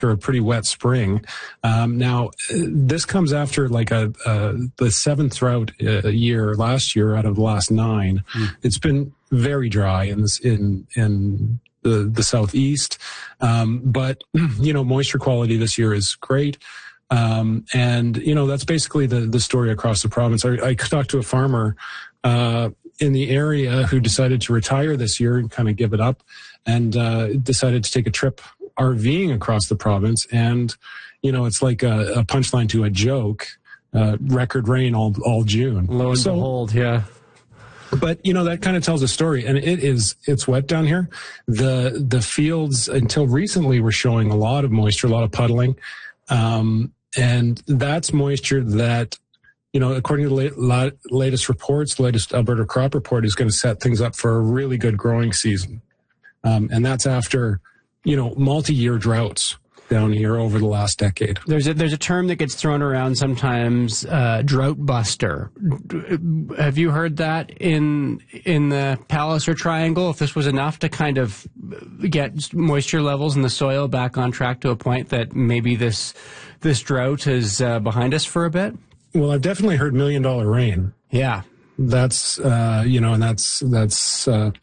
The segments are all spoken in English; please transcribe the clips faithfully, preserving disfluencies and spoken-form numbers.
a pretty wet spring. Um, now, this comes after like a, a the seventh drought a year last year out of the last nine. Mm. It's been very dry in this, in in the the southeast, um, but you know, moisture quality this year is great. Um, and you know, that's basically the the story across the province. I, I talked to a farmer uh, in the area who decided to retire this year and kind of give it up, and uh, decided to take a trip RVing across the province. And, you know, it's like a, a punchline to a joke, uh, record rain all, all June. Lo and so, behold, yeah. But, you know, that kind of tells a story. And it is, it's wet down here. The, the fields until recently were showing a lot of moisture, a lot of puddling. Um, and that's moisture that, you know, according to the la- latest reports, the latest Alberta crop report is going to set things up for a really good growing season. Um, and that's after, you know, multi-year droughts down here over the last decade. There's a, there's a term that gets thrown around sometimes, uh, drought buster. Have you heard that in in the Palliser Triangle? If this was enough to kind of get moisture levels in the soil back on track to a point that maybe this this drought is uh, behind us for a bit? Well, I've definitely heard million dollar rain. Yeah. That's, uh, you know, and that's, that's, uh,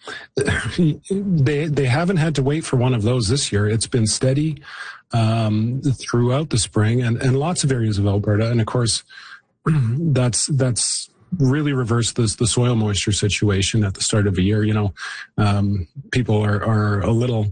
they, they haven't had to wait for one of those this year. It's been steady, um, throughout the spring and, and lots of areas of Alberta. And of course, that's, that's really reversed this, the soil moisture situation at the start of the year. You know, um, people are, are a little,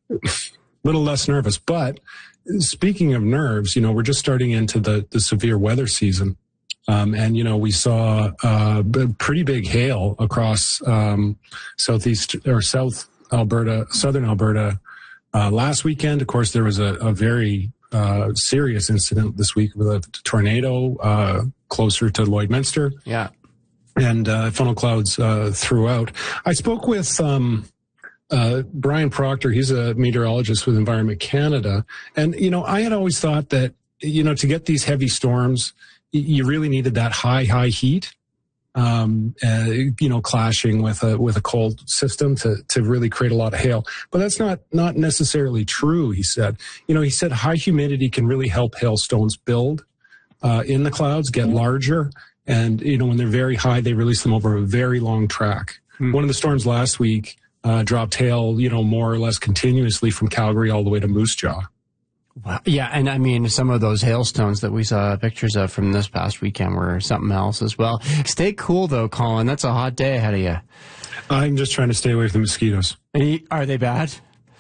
little less nervous, but speaking of nerves, you know, we're just starting into the, the severe weather season. Um, and, you know, we saw uh, pretty big hail across um, southeast or south Alberta, southern Alberta uh, last weekend. Of course, there was a, a very uh, serious incident this week with a tornado uh, closer to Lloydminster. Yeah. And uh, funnel clouds uh, throughout. I spoke with um, uh, Brian Proctor. He's a meteorologist with Environment Canada. And, you know, I had always thought that, you know, to get these heavy storms, you really needed that high, high heat, um, uh, you know, clashing with a, with a cold system to, to really create a lot of hail. But that's not, not necessarily true, he said. You know, he said high humidity can really help hailstones build, uh, in the clouds, get larger. And, you know, when they're very high, they release them over a very long track. Mm. One of the storms last week, uh, dropped hail, you know, more or less continuously from Calgary all the way to Moose Jaw. Wow. Yeah, and I mean, some of those hailstones that we saw pictures of from this past weekend were something else as well. Stay cool, though, Colin. That's a hot day ahead of you. I'm just trying to stay away from the mosquitoes. Are they bad?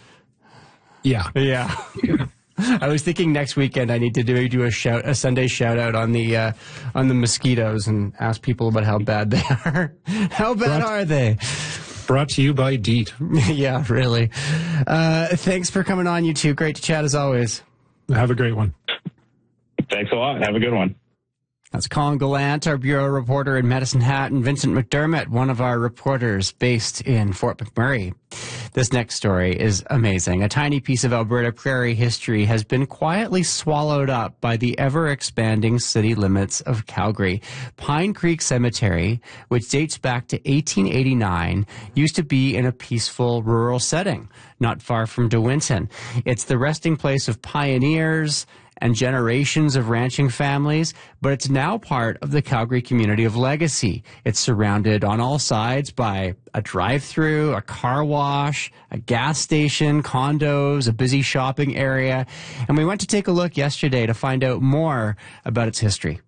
Yeah. Yeah. I was thinking next weekend I need to do, do a shout, a Sunday shout-out on the uh, on the mosquitoes and ask people about how bad they are. How bad Brought- are they? Brought to you by Deet. Yeah, really. Uh, thanks for coming on, you two. Great to chat as always. Have a great one. Thanks a lot. Have a good one. That's Colin Gallant, our bureau reporter in Medicine Hat, and Vincent McDermott, one of our reporters based in Fort McMurray. This next story is amazing. A tiny piece of Alberta prairie history has been quietly swallowed up by the ever-expanding city limits of Calgary. Pine Creek Cemetery, which dates back to eighteen eighty-nine, used to be in a peaceful rural setting, not far from De Winton. It's the resting place of pioneers and generations of ranching families, but it's now part of the Calgary community of Legacy. It's surrounded on all sides by a drive-through, a car wash, a gas station, condos, a busy shopping area. And we went to take a look yesterday to find out more about its history.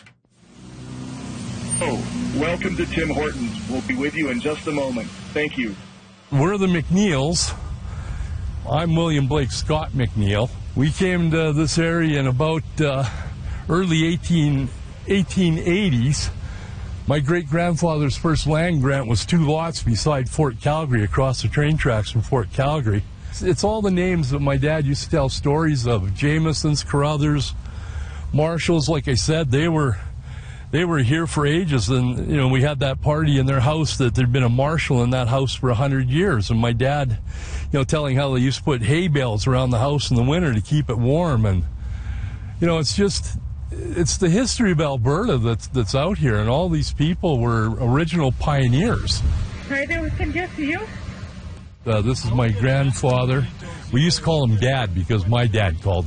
Oh, welcome to Tim Hortons. We'll be with you in just a moment. Thank you. We're the McNeils. I'm William Blake Scott McNeil. We came to this area in about uh, early eighteen eighties. My great-grandfather's first land grant was two lots beside Fort Calgary, across the train tracks from Fort Calgary. It's, it's all the names that my dad used to tell stories of. Jamesons, Carruthers, Marshalls. Like I said, they were they were here for ages, and you know, we had that party in their house that there'd been a Marshall in that house for a hundred years, and my dad, you know, telling how they used to put hay bales around the house in the winter to keep it warm. And you know, it's just, it's the history of Alberta that's that's out here, and all these people were original pioneers. Hi there, we can just you. Uh, this is my grandfather, We used to call him Dad because my dad called